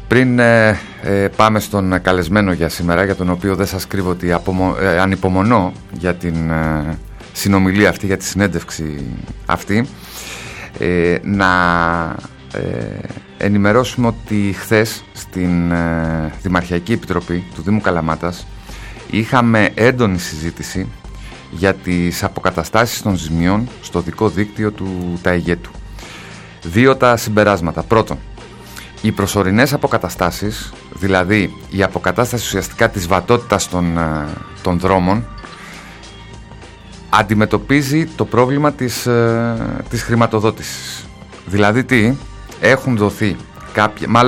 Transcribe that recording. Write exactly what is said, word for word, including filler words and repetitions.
Πριν ε, ε, πάμε στον καλεσμένο για σήμερα, για τον οποίο δεν σας κρύβω ότι απομο, ε, ανυπομονώ για την ε, συνομιλία αυτή, για τη συνέντευξη αυτή, ε, να ε, ενημερώσουμε ότι χθες στην ε, Δημαρχιακή Επιτροπή του Δήμου Καλαμάτας είχαμε έντονη συζήτηση για τις αποκαταστάσεις των ζημιών στο δικό δίκτυο του ΤΑΙΓΕΤΟΥ. Δύο τα συμπεράσματα. Πρώτον, οι προσωρινές αποκαταστάσεις, δηλαδή η αποκατάσταση ουσιαστικά της βατότητας των, των δρόμων, αντιμετωπίζει το πρόβλημα της, της χρηματοδότησης. Δηλαδή τι, έχουν δοθεί κάποια, μάλλον